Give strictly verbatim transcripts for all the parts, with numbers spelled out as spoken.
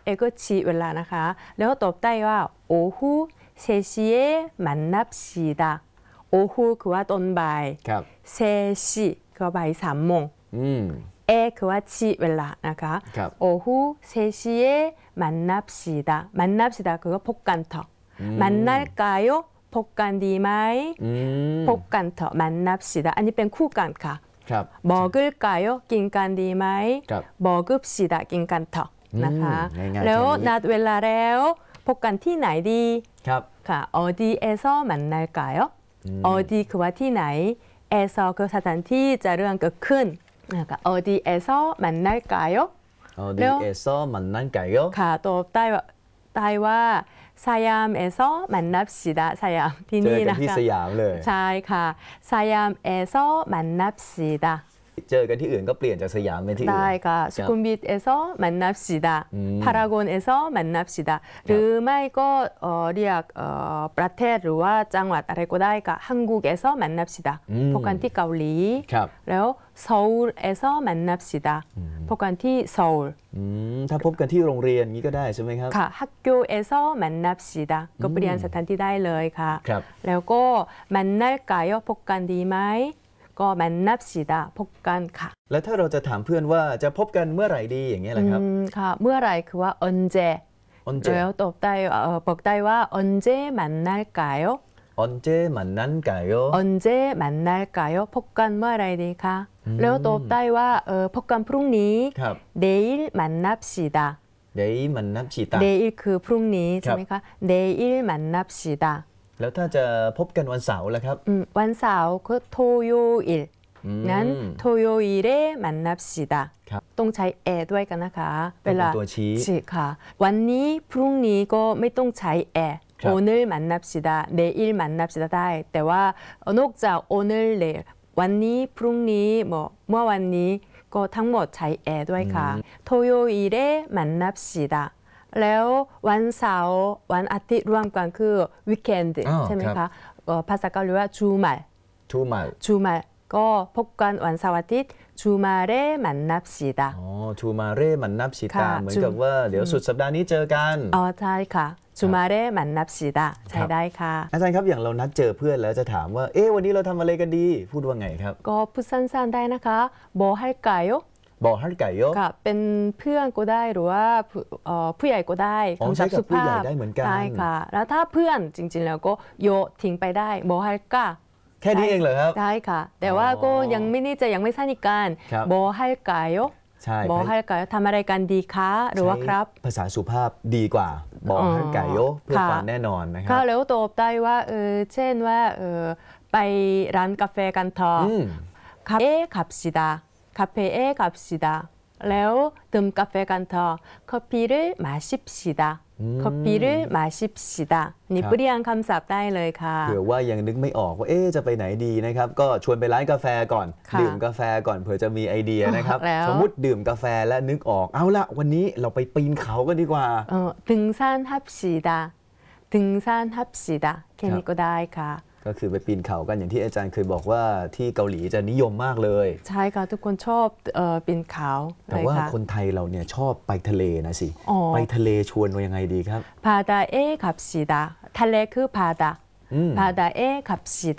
เอก็ชีเวลานะคะแล้วตอบได้ว่าโอฮูเซชิเอมันนับสีดาโอฮูคือว่าตอนบ่ายเซชิคือว่าบ่ายสามโมงเอคือว่าชีเวลานะคะโอฮูเซชิเอมันนับสีดามันนับสีดาคือว่าพบกันเถอะมันนัดกายพบกันดีไหมพบกันเถอะมันนับสีดาอันนี้เป็นคู่กันค่ะบอกึกายกินกันดีไหมบอกึสีดากินกันเถอะนะคะแล้วนัดเวลาแล้วพบกันที่ไหนดีค่ะอดีเอซอมันนัดกายอดีคือว่าที่ไหนเอซอคือสถานที่จะเรื่องเกิดขึ้นนะคะอดีเอซอมันนัดกายอดีเอซอมันนัดกายค่ะตอบได้ว่าได้ว่าสยามเอซอมันนับสีดาสยามที่นี่นะคะเจอกันที่สยามเลยใช่ค่ะสยามเอซอมันนับสีดาเจอกันที่อื่นก็เปลี่ยนจากสยามเป็นที่อื่นได้ค่ะสุขุมวิทเอซอมันนับสีดาพารากอนเอซอมันนับสีดาหรือไม่ก็เรียกประเทศหรือว่าจังหวัดอะไรก็ได้ค่ะฮังกุกเอซอมันนับสีดาพบกันที่เกาหลีแล้วโซลเอซอมันนับสีดาพบกันที่โซลถ้าพบกันที่โรงเรียนนี้ก็ได้ใช่ไหมครับค่ะฮักโกเอซอมันนับสีดาก็เปลี่ยนสถานที่ได้เลยค่ะแล้วก็มันนัดกายพบกันดีไหมก็มันนับสีดาพบกันค่ะแล้วถ้าเราจะถามเพื่อนว่าจะพบกันเมื่อไหร่ดีอย่างเงี้ยแหละครับค่ะเมื่อไหร่คือว่า언제แล้วตอบได้บอกได้ว่า언제 만날까요 언제 만날까요 언제 만날까요พบกันเมื่อไหร่ดีคะแล้วตอบได้ว่าพบกันพรุ่งนี้내일 만납시다 내일 만납시다 내일คือพรุ่งนี้ใช่ไหมคะ내일 만납시다 แล้วถ้าจะพบกันวันเสาร์ล่ะครับวันเสาร์คือโทโยอิลนั้นโทโยอิเรมันนับสิดาต้องใช้แอด้วยกันนะคะเวลาตัวชี้ค่ะวันนี้พรุ่งนี้ก็ไม่ต้องใช้แอโอเนลมันนับสิดาเดอิลมันนับสิดาได้แต่ว่านอกจากโอเนลเลวันนี้พรุ่งนี้เมื่อวันนี้ก็ทั้งหมดใช้แอด้วยค่ะโทโยอิเรมันนับสิดาแล้ววันเสาร์วันอาทิตย์รวมกันคือวีคเอนด์ใช่ไหมคะภาษาเกาหลีว่าจูมาลจูมาลจูมาลก็พบกันวันเสาร์อาทิตย์จูมาเร่มันนับสีดาอ๋อจูมาเร่มันนับสีดาเหมือนกับว่าเดี๋ยวสุดสัปดาห์นี้เจอกันอ๋อใช่ค่ะจูมาเร่มันนับสีดาใช่ได้ค่ะอาจารย์ครับอย่างเรานัดเจอเพื่อนแล้วจะถามว่าเอ๊ะวันนี้เราทำอะไรกันดีพูดว่าไงครับก็พูดสั้นๆได้นะคะโบให้ไก่บอกให้ไก่ยกค่ะเป็นเพื่อนก็ได้หรือว่าผู้ใหญ่ก็ได้คำศัพท์สุภาพได้เหมือนกันใช่ค่ะแล้วถ้าเพื่อนจริงๆแล้วก็โยทิ้งไปได้บอกให้ก้าแค่นี้เองเหรอครับได้ค่ะแต่ว่าก็ยังไม่นี่จะยังไม่สนิทกันบอกให้ไก่ยกบอกให้ไก่ทำอะไรกันดีคะหรือว่าครับภาษาสุภาพดีกว่าบอกให้ไก่ยกเพื่อความแน่นอนนะครับก็แล้วตอบได้ว่าเออเช่นว่าเออไปร้านกาแฟกันเถอะคาเฟ่ขับสิดา카페에 갑시다. แล้วดื่มกาแฟกันเถอะ커피를 마십시다. 커피를 마십시다. นี่เปลี่ยนคำศัพท์ได้เลยค่ะเผื่อว่ายังนึกไม่ออกว่าเอ๊ะจะไปไหนดีนะครับก็ชวนไปร้านกาแฟก่อนดื่มกาแฟก่อนเผื่อจะมีไอเดียนะครับสมมุติดื่มกาแฟและนึกออกเอาละวันนี้เราไปปีนเขากันดีกว่า 등산합시다. 등산합시다. แค่นี้ก็ได้ค่ะก็คือไปปีนเขากันอย่างที่อาจารย์เคยบอกว่าที่เกาหลีจะนิยมมากเลยใช่ค่ะทุกคนชอบปีนเขาแต่ว่าคนไทยเราเนี่ยชอบไปทะเลนะสิไปทะเลชวนว่ายังไงดีครับ 바다에갑시다ทะเลคือ바다바다에갑시다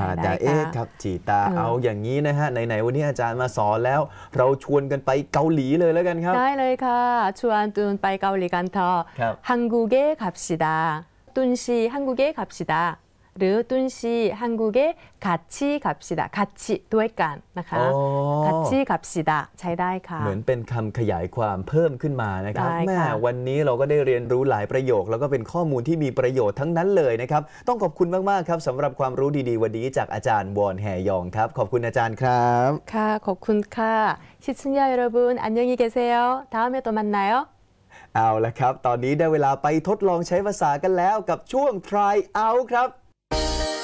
바다에갑시다เอาอย่างนี้นะฮะไหนๆวันนี้อาจารย์มาสอนแล้วเราชวนกันไปเกาหลีเลยแล้วกันครับได้เลยค่ะชวนตุนไปเกาหลีกันเถอะฮังกุกเอ갑시다ตุนซีฮังกุกเอ갑시다หรือตุนซีฮังกุกเก같이 갑시다 같이ด้วยกันนะคะ같이 갑시다ใช้ได้ค่ะเหมือนเป็นคำขยายความเพิ่มขึ้นมานะครับแม่วันนี้เราก็ได้เรียนรู้หลายประโยคแล้วก็เป็นข้อมูลที่มีประโยชน์ทั้งนั้นเลยนะครับต้องขอบคุณมากๆครับสำหรับความรู้ดีๆวันนี้จากอาจารย์วอนแฮยองครับขอบคุณอาจารย์ครับค่ะขอบคุณค่ะ시청자여러분안녕히계세요다음에또만나요 เอาละครับตอนนี้ได้เวลาไปทดลองใช้ภาษากันแล้วกับช่วง Try Out ครับ